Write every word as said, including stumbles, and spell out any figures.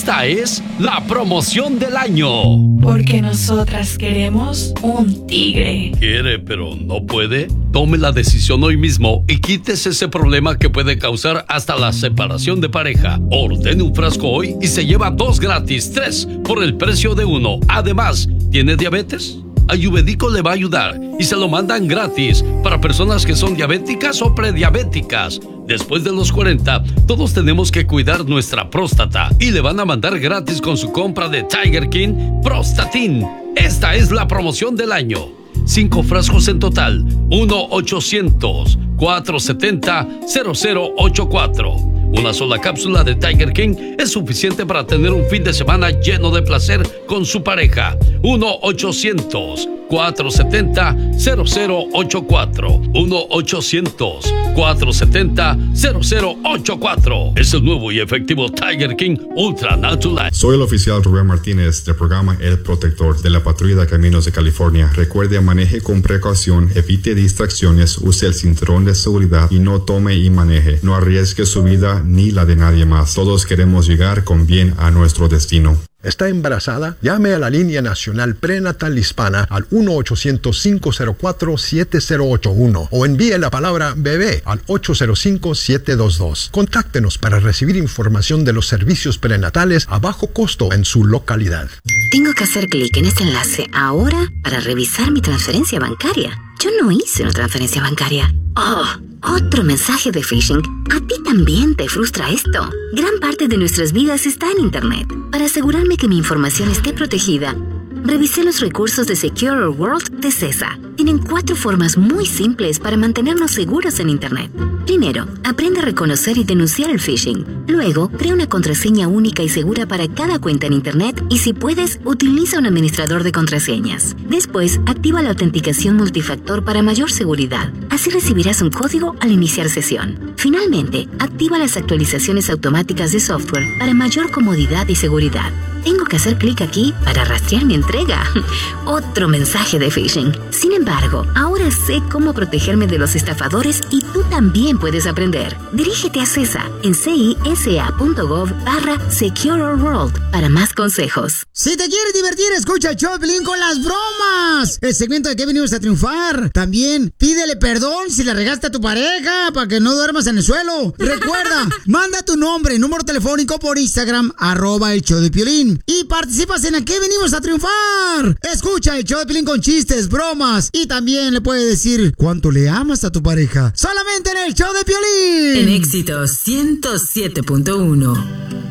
Esta es la promoción del año. Porque nosotras queremos un tigre. ¿Quiere pero no puede? Tome la decisión hoy mismo y quítese ese problema que puede causar hasta la separación de pareja. Ordene un frasco hoy y se lleva dos gratis, tres por el precio de uno. Además, ¿tiene diabetes? Ayurvédico le va a ayudar y se lo mandan gratis para personas que son diabéticas o prediabéticas. Después de los cuarenta, todos tenemos que cuidar nuestra próstata y le van a mandar gratis con su compra de Tiger King Prostatin. Esta es la promoción del año. Cinco frascos en total. uno ochocientos, cuatrocientos setenta, cero cero ochenta y cuatro. Una sola cápsula de Tiger King es suficiente para tener un fin de semana lleno de placer con su pareja. uno ochocientos, cuatrocientos setenta, cero cero ochenta y cuatro. uno ochocientos, cuatrocientos setenta, cero cero ochenta y cuatro. Es el nuevo y efectivo Tiger King Ultra Natural. Soy el oficial Rubén Martínez del programa El Protector de la Patrulla de Caminos de California. Recuerde, maneje con precaución, evite distracciones, use el cinturón de seguridad y no tome y maneje. No arriesgue su vida ni la de nadie más. Todos queremos llegar con bien a nuestro destino. ¿Está embarazada? Llame a la línea nacional prenatal hispana al uno ochocientos, cinco cero cuatro, siete cero ocho uno o envíe la palabra bebé al ocho cero cinco, siete dos dos. Contáctenos para recibir información de los servicios prenatales a bajo costo en su localidad. Tengo que hacer clic en este enlace ahora para revisar mi transferencia bancaria. Yo no hice una transferencia bancaria. ¡Oh! Otro mensaje de phishing. ¿A ti también te frustra esto? Gran parte de nuestras vidas está en Internet. Para asegurarme que mi información esté protegida, revisé los recursos de Secure Our World de CESA. Tienen cuatro formas muy simples para mantenernos seguros en Internet. Primero, aprende a reconocer y denunciar el phishing. Luego, crea una contraseña única y segura para cada cuenta en Internet y, si puedes, utiliza un administrador de contraseñas. Después, activa la autenticación multifactor para mayor seguridad. Así recibirás un código al iniciar sesión. Finalmente, activa las actualizaciones automáticas de software para mayor comodidad y seguridad. Tengo que hacer clic aquí para rastrear mi entrega. Otro mensaje de phishing. Sin embargo, ahora sé cómo protegerme de los estafadores y tú también puedes aprender. Dirígete a CESA en cisa.gov barra Secure Our World para más consejos. Si te quieres divertir, escucha el show de Piolín con las bromas. El segmento de que venimos a triunfar. También pídele perdón si le regaste a tu pareja para que no duermas en el suelo. Recuerda, manda tu nombre y número telefónico por Instagram, arroba el show de Piolín. Y participas en Aquí Venimos a Triunfar. Escucha el show de Piolín con chistes, bromas y también le puedes decir cuánto le amas a tu pareja. Solamente en el show de Piolín. En Éxitos ciento siete punto uno.